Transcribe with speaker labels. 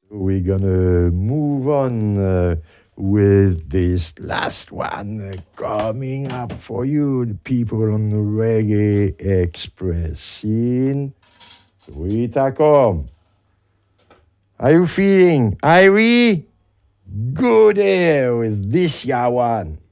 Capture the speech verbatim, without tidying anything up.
Speaker 1: We're gonna move on uh, with this last one uh, coming up for you, the people on the Reggae Express scene. Rita, come. Are you feeling, Irie? Go there with this ya one.